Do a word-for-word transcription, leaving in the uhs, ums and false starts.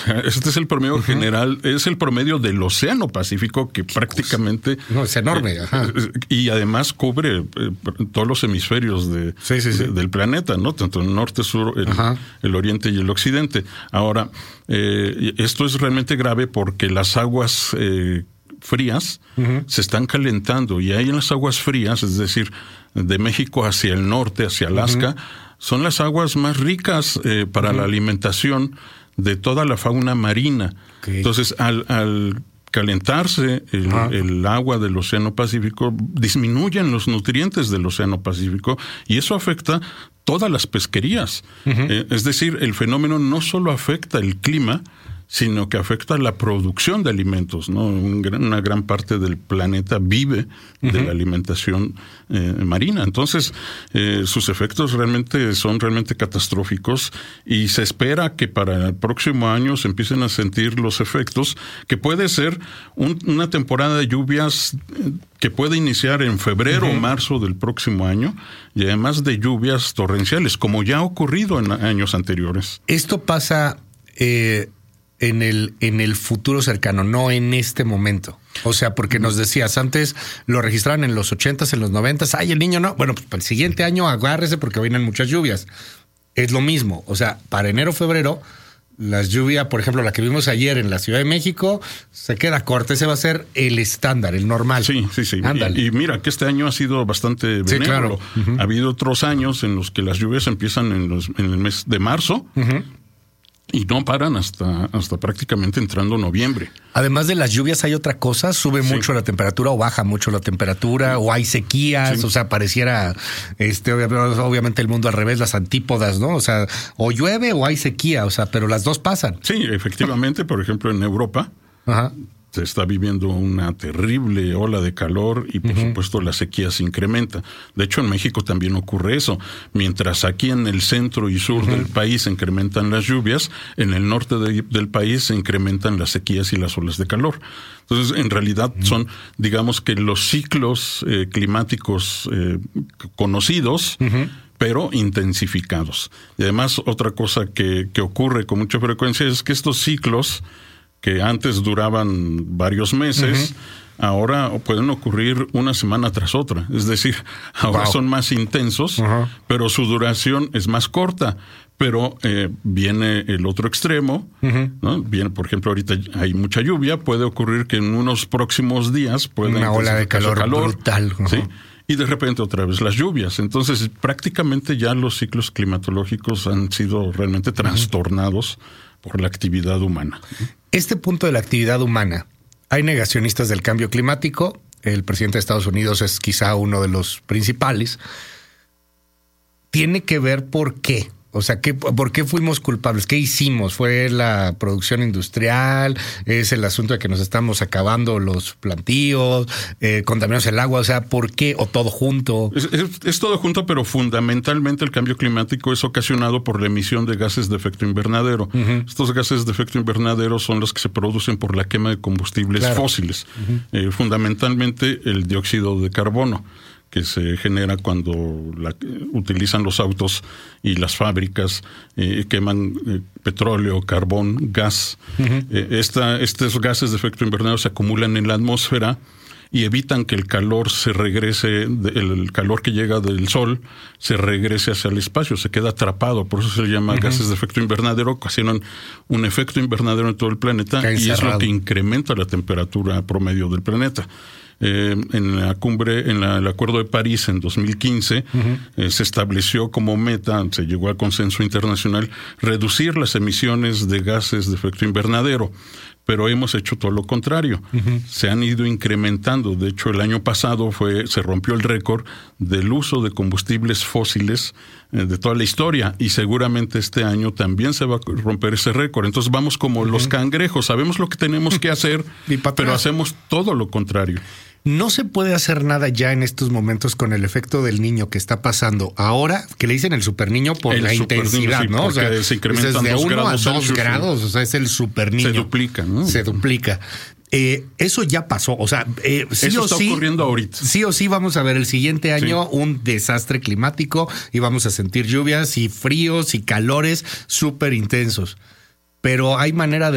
Este es el promedio uh-huh. general, es el promedio del Océano Pacífico, que prácticamente... No, es enorme. Eh, Ajá. Y además cubre eh, todos los hemisferios de, sí, sí, sí. de, del planeta, ¿no? Tanto el norte, sur, el, el oriente y el occidente. Ahora, eh, esto es realmente grave porque las aguas eh, frías uh-huh. se están calentando, y ahí en las aguas frías, es decir, de México hacia el norte, hacia Alaska, uh-huh. son las aguas más ricas eh, para uh-huh. la alimentación de toda la fauna marina. Okay. Entonces, al, al calentarse el, uh-huh. el agua del Océano Pacífico, disminuyen los nutrientes del Océano Pacífico, y eso afecta todas las pesquerías. Uh-huh. Eh, es decir, el fenómeno no solo afecta el clima, sino que afecta la producción de alimentos, ¿no? Un gran, una gran parte del planeta vive uh-huh. de la alimentación eh, marina. Entonces, eh, sus efectos realmente son realmente catastróficos, y se espera que para el próximo año se empiecen a sentir los efectos, que puede ser un, una temporada de lluvias que puede iniciar en febrero uh-huh. o marzo del próximo año, y además de lluvias torrenciales, como ya ha ocurrido en años anteriores. Esto pasa... Eh... En el, en el futuro cercano, no en este momento. O sea, porque nos decías, antes lo registraban en los ochentas, en los noventas. Ay, el niño no. Bueno, pues para el siguiente año agárrese porque vienen muchas lluvias. Es lo mismo. O sea, para enero, febrero, las lluvias, por ejemplo, la que vimos ayer en la Ciudad de México, se queda corta. Ese va a ser el estándar, el normal. Sí, sí, sí. Y, y mira que este año ha sido bastante benévolo. Sí, claro. Uh-huh. Ha habido otros años en los que las lluvias empiezan en, los, en el mes de marzo. Uh-huh. Y no paran hasta, hasta prácticamente entrando noviembre. Además de las lluvias, ¿hay otra cosa? ¿Sube sí. mucho la temperatura o baja mucho la temperatura? ¿O hay sequías? Sí. O sea, pareciera este obviamente el mundo al revés, las antípodas, ¿no? O sea, o llueve o hay sequía, o sea, pero las dos pasan. Sí, efectivamente. Por ejemplo, en Europa... Ajá. Se está viviendo una terrible ola de calor y, por uh-huh. supuesto, la sequía se incrementa. De hecho, en México también ocurre eso. Mientras aquí en el centro y sur uh-huh. del país se incrementan las lluvias, en el norte de, del país se incrementan las sequías y las olas de calor. Entonces, en realidad uh-huh. son, digamos que los ciclos eh, climáticos eh, conocidos, uh-huh. pero intensificados. Y además, otra cosa que, que ocurre con mucha frecuencia es que estos ciclos, que antes duraban varios meses, uh-huh. ahora pueden ocurrir una semana tras otra. Es decir, ahora wow. son más intensos, uh-huh. pero su duración es más corta. Pero eh, viene el otro extremo, uh-huh. ¿no? Viene, por ejemplo, ahorita hay mucha lluvia, puede ocurrir que en unos próximos días pueda una ola de calor, calor brutal. Uh-huh. ¿sí? Y de repente otra vez las lluvias. Entonces, prácticamente ya los ciclos climatológicos han sido realmente trastornados uh-huh. por la actividad humana. Este punto de la actividad humana, hay negacionistas del cambio climático. El presidente de Estados Unidos es quizá uno de los principales. Tiene que ver por qué. O sea, ¿qué, ¿por qué fuimos culpables? ¿Qué hicimos? ¿Fue la producción industrial? ¿Es el asunto de que nos estamos acabando los plantíos? Eh, ¿Contaminamos el agua? O sea, ¿por qué? ¿O todo junto? Es, es, es todo junto, pero fundamentalmente el cambio climático es ocasionado por la emisión de gases de efecto invernadero. Uh-huh. Estos gases de efecto invernadero son los que se producen por la quema de combustibles claro. fósiles. Uh-huh. Eh, fundamentalmente el dióxido de carbono, que se genera cuando la, utilizan los autos y las fábricas, eh, queman eh, petróleo, carbón, gas. Uh-huh. Eh, esta, estos gases de efecto invernadero se acumulan en la atmósfera y evitan que el calor se regrese, de, el calor que llega del sol se regrese hacia el espacio, se queda atrapado. Por eso se le llama uh-huh. gases de efecto invernadero, ocasionan un efecto invernadero en todo el planeta y es lo que incrementa la temperatura promedio del planeta. Eh, en la cumbre, en la, el Acuerdo de París en dos mil quince, uh-huh. eh, se estableció como meta, se llegó al consenso internacional, reducir las emisiones de gases de efecto invernadero. Pero hemos hecho todo lo contrario. Uh-huh. Se han ido incrementando. De hecho, el año pasado fue se rompió el récord del uso de combustibles fósiles eh, de toda la historia. Y seguramente este año también se va a romper ese récord. Entonces vamos como uh-huh. los cangrejos. Sabemos lo que tenemos que hacer, pero hacemos todo lo contrario. No se puede hacer nada ya en estos momentos con el efecto del niño que está pasando ahora, que le dicen el super niño por el la intensidad, niño, sí, ¿no? O sea, se incrementan desde uno a dos grados, o sea, es el super niño. Se duplica, ¿no? Se duplica. Eh, eso ya pasó, o sea, eh, sí eso o está sí, ocurriendo ahorita. Sí o sí vamos a ver el siguiente año sí. un desastre climático y vamos a sentir lluvias y fríos y calores súper intensos. Pero hay manera de